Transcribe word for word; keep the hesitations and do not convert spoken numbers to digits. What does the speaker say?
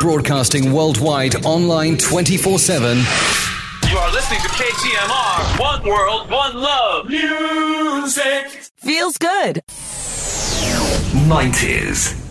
Broadcasting worldwide, online twenty-four seven. You are listening to K T M R. One world, one love. Music. Feels good. nineties.